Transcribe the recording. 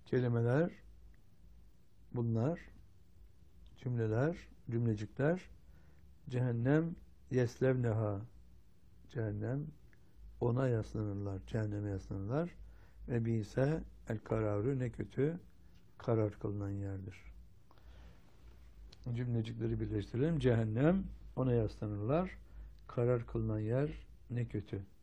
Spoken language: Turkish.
kelimeler bunlar, cümlecikler. Cehennem yeslevneha, cehennem, ona yaslanırlar, cehenneme yaslanırlar. Ve bi'se el kararı, ne kötü karar kılınan yerdir. Cümlecikleri birleştirelim. Cehennem, ona yaslanırlar. Karar kılınan yer ne kötü.